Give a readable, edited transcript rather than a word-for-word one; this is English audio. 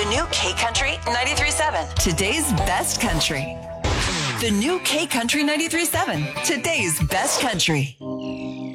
The new K Country 93.7. Today's best country. The new K Country 93.7. Today's best country.